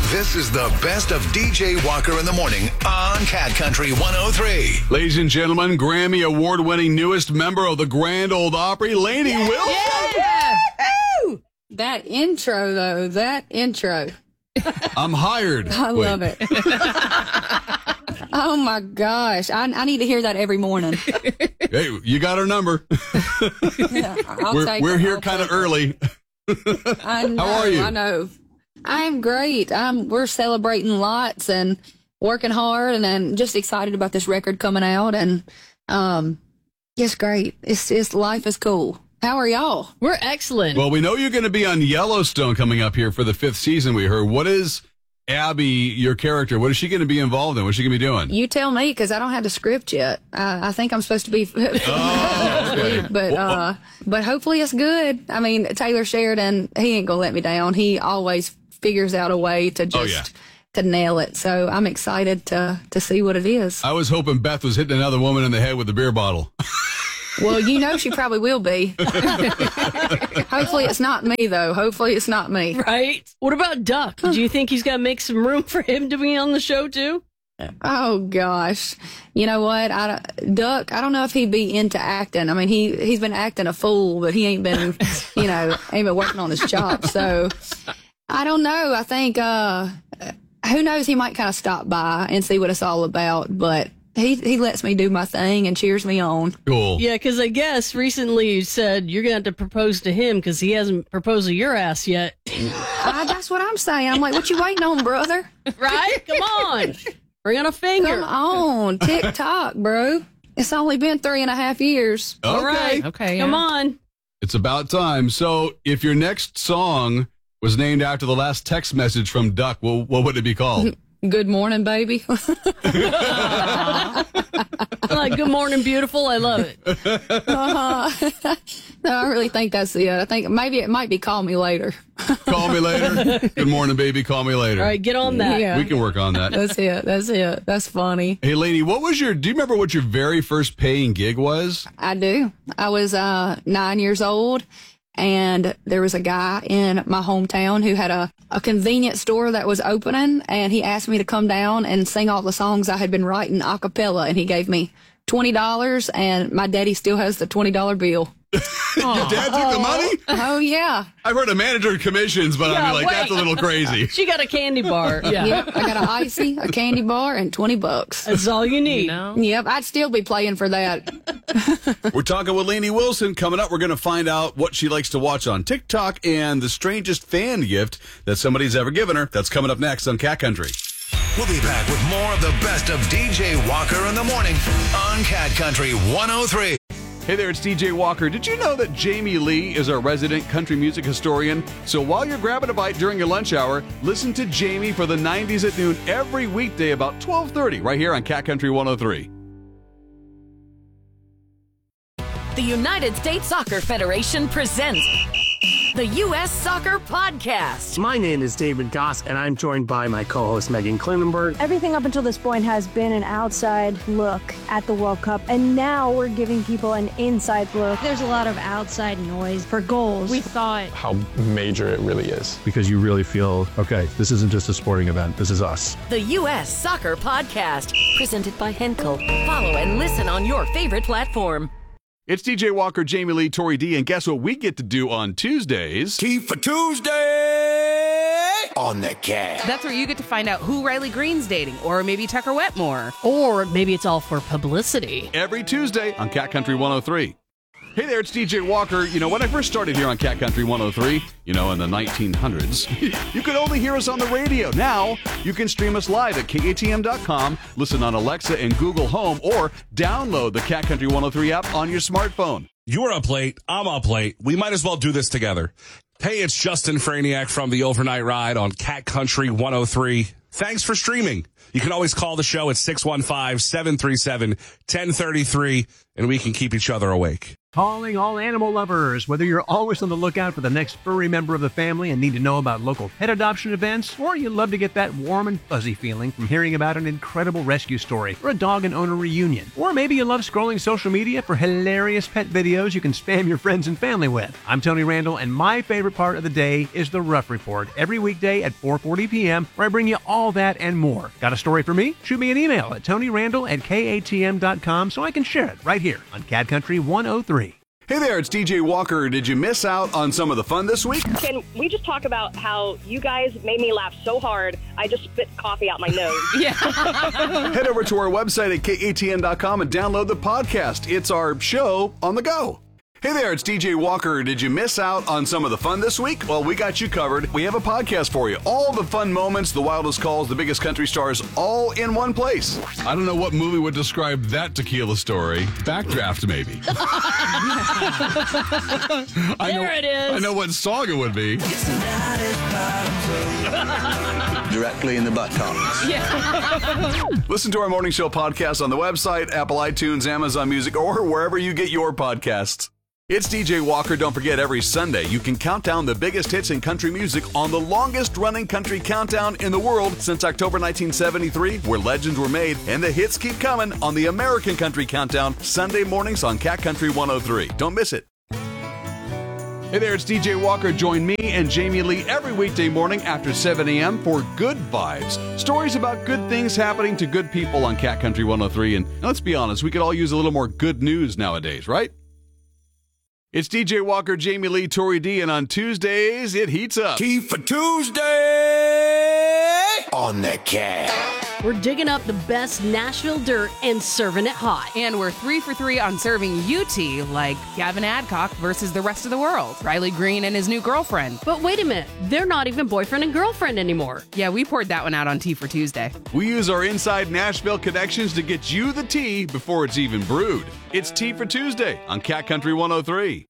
This is the best of DJ Walker in the morning on Cat Country 103. Ladies and gentlemen, Grammy award-winning newest member of the Grand Ole Opry, Lainey Wilson. Yeah. That intro, though, I'm hired. I love it. Oh, my gosh. I need to hear that every morning. Hey, you got our number. Yeah, We're here kind of early. I know, How are you? I know. I'm great. We're celebrating lots and working hard, and I'm just excited about this record coming out. And it's great. It's life is cool. How are y'all? We're excellent. Well, we know you're going to be on Yellowstone coming up here for the 5th season, we heard. What is Abby, your character? What is she going to be involved in? What's she going to be doing? You tell me, because I don't have the script yet. I think I'm supposed to be, okay. but hopefully it's good. I mean, Taylor Sheridan, he ain't gonna let me down. He always figures out a way to just to nail it. So I'm excited to see what it is. I was hoping Beth was hitting another woman in the head with a beer bottle. Well, you know she probably will be. Hopefully it's not me, though. Hopefully it's not me. Right? What about Duck? Do you think he's got to make some room for him to be on the show, too? Oh, gosh. You know what? Duck, I don't know if he'd be into acting. I mean, he's been acting a fool, but he ain't been, ain't been working on his chops. So I don't know. I think, who knows? He might kind of stop by and see what it's all about, but he lets me do my thing and cheers me on. Cool. Yeah, because I guess recently you said you're going to have to propose to him because he hasn't proposed to your ass yet. That's what I'm saying. I'm like, what you waiting on, brother? Right? Come on. Bring on a finger. Come on. TikTok, bro. It's only been 3.5 years. Okay. All right. Okay. Come on. It's about time. So if your next song was named after the last text message from Duck, what would it be called? Good morning, baby. Like, good morning, beautiful. I love it. No, I really think that's it. I think maybe it might be Call Me Later. Call me later. Good morning, baby. Call me later. All right, get on that. Yeah. We can work on that. That's it. That's funny. Hey, Lainey, do you remember what your very first paying gig was? I do. I was 9 years old, and there was a guy in my hometown who had a convenience store that was opening, and he asked me to come down and sing all the songs I had been writing a cappella, and he gave me $20, and my daddy still has the $20 bill. Your dad took the money? Oh, yeah. I've heard of manager commissions, but I mean, like, that's a little crazy. She got a candy bar. Yeah. Yep, I got an icy, a candy bar, and $20. That's all you need. Yep, I'd still be playing for that. We're talking with Lainey Wilson. Coming up, we're going to find out what she likes to watch on TikTok and the strangest fan gift that somebody's ever given her. That's coming up next on Cat Country. We'll be back with more of the best of DJ Walker in the morning on Cat Country 103. Hey there, it's DJ Walker. Did you know that Jamie Lee is our resident country music historian? So while you're grabbing a bite during your lunch hour, listen to Jamie for the 90s at noon every weekday about 12:30 right here on Cat Country 103. The United States Soccer Federation presents the U.S. Soccer Podcast. My name is David Goss, and I'm joined by my co-host Megan Klinenberg. Everything up until this point has been an outside look at the World Cup, and now we're giving people an inside look. There's a lot of outside noise for goals. We thought how major it really is. Because you really feel, okay, this isn't just a sporting event, this is us. The U.S. Soccer Podcast, presented by Henkel. Follow and listen on your favorite platform. It's DJ Walker, Jamie Lee, Tori D, and guess what we get to do on Tuesdays? Tea for Tuesday on the Cat. That's where you get to find out who Riley Green's dating, or maybe Tucker Wetmore. Or maybe it's all for publicity. Every Tuesday on Cat Country 103. Hey there, it's DJ Walker. You know, when I first started here on Cat Country 103, in the 1900s, you could only hear us on the radio. Now, you can stream us live at KATM.com, listen on Alexa and Google Home, or download the Cat Country 103 app on your smartphone. You're up late. I'm up late. We might as well do this together. Hey, it's Justin Franiak from the Overnight Ride on Cat Country 103. Thanks for streaming. You can always call the show at 615-737-1033. and we can keep each other awake. Calling all animal lovers. Whether you're always on the lookout for the next furry member of the family and need to know about local pet adoption events, or you love to get that warm and fuzzy feeling from hearing about an incredible rescue story or a dog and owner reunion, or maybe you love scrolling social media for hilarious pet videos you can spam your friends and family with. I'm Tony Randall, and my favorite part of the day is the Rough Report, every weekday at 4:40 p.m., where I bring you all that and more. Got a story for me? Shoot me an email at TonyRandall@KATM.com so I can share it right here on Cat Country 103. Hey there, it's DJ Walker. Did you miss out on some of the fun this week? Can we just talk about how you guys made me laugh so hard, I just spit coffee out my nose? Yeah. Head over to our website at KATN.com and download the podcast. It's our show on the go. Hey there, it's DJ Walker. Did you miss out on some of the fun this week? Well, we got you covered. We have a podcast for you. All the fun moments, the wildest calls, the biggest country stars, all in one place. I don't know what movie would describe that tequila story. Backdraft, maybe. There it is. I know what song it would be. Directly in the buttocks. Yeah. Listen to our morning show podcast on the website, Apple iTunes, Amazon Music, or wherever you get your podcasts. It's DJ Walker. Don't forget, every Sunday you can count down the biggest hits in country music on the longest-running country countdown in the world since October 1973, where legends were made, and the hits keep coming on the American Country Countdown, Sunday mornings on Cat Country 103. Don't miss it. Hey there, it's DJ Walker. Join me and Jamie Lee every weekday morning after 7 a.m. for Good Vibes. Stories about good things happening to good people on Cat Country 103. And let's be honest, we could all use a little more good news nowadays, right? It's DJ Walker, Jamie Lee, Tori D, and on Tuesdays, it heats up. Key for Tuesday on the Cat. We're digging up the best Nashville dirt and serving it hot. And we're 3 for 3 on serving UT, like Gavin Adcock versus the rest of the world, Riley Green and his new girlfriend. But wait a minute, they're not even boyfriend and girlfriend anymore. Yeah, we poured that one out on Tea for Tuesday. We use our inside Nashville connections to get you the tea before it's even brewed. It's Tea for Tuesday on Cat Country 103.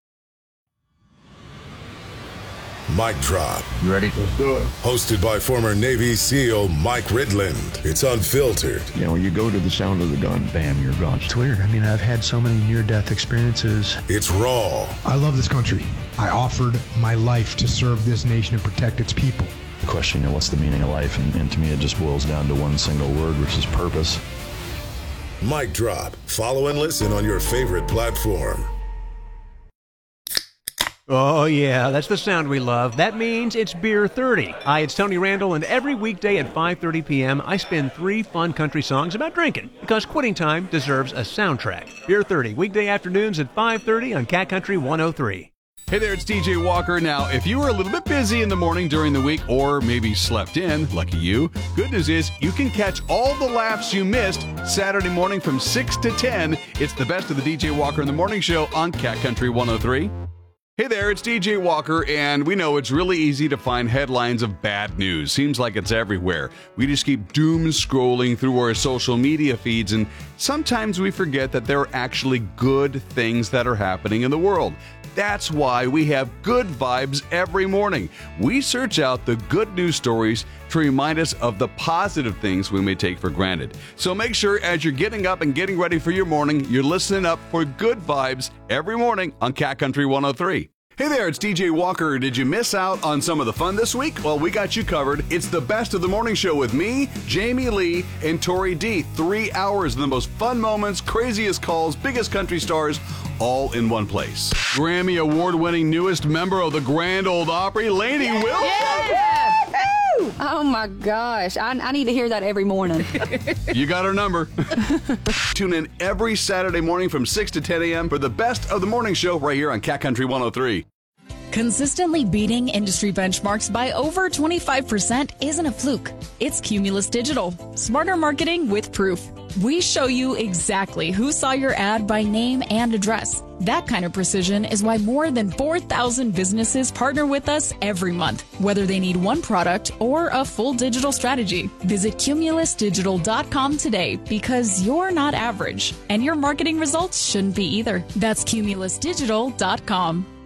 Mic Drop. You ready? Let's do it. Hosted by former Navy SEAL Mike Ridland. It's unfiltered. You know, when you go to the sound of the gun, bam, you're gone. It's weird. I mean, I've had so many near-death experiences. It's raw. I love this country. I offered my life to serve this nation and protect its people. The question, what's the meaning of life? And to me, it just boils down to one single word, which is purpose. Mic Drop. Follow and listen on your favorite platform. Oh, yeah, that's the sound we love. That means it's Beer 30. Hi, it's Tony Randall, and every weekday at 5:30 p.m., I spin 3 fun country songs about drinking, because quitting time deserves a soundtrack. Beer 30, weekday afternoons at 5:30 on Cat Country 103. Hey there, it's DJ Walker. Now, if you were a little bit busy in the morning during the week, or maybe slept in, lucky you, good news is you can catch all the laughs you missed Saturday morning from 6 to 10. It's the best of the DJ Walker in the Morning Show on Cat Country 103. Hey there, it's DJ Walker, and we know it's really easy to find headlines of bad news. Seems like it's everywhere. We just keep doom scrolling through our social media feeds, and sometimes we forget that there are actually good things that are happening in the world. That's why we have Good Vibes every morning. We search out the good news stories to remind us of the positive things we may take for granted. So make sure as you're getting up and getting ready for your morning, you're listening up for Good Vibes every morning on Cat Country 103. Hey there, it's DJ Walker. Did you miss out on some of the fun this week? Well, we got you covered. It's the best of the morning show with me, Jamie Lee, and Tori D. 3 hours of the most fun moments, craziest calls, biggest country stars, all in one place. Grammy Award-winning newest member of the Grand Ole Opry, Lainey Wilson. Yeah. Oh my gosh, I need to hear that every morning. You got our number. Tune in every Saturday morning from 6 to 10 a.m. for the best of the morning show right here on Cat Country 103. Consistently beating industry benchmarks by over 25% isn't a fluke. It's Cumulus Digital. Smarter marketing with proof. We show you exactly who saw your ad by name and address. That kind of precision is why more than 4,000 businesses partner with us every month, whether they need one product or a full digital strategy. Visit cumulusdigital.com today, because you're not average, and your marketing results shouldn't be either. That's cumulusdigital.com.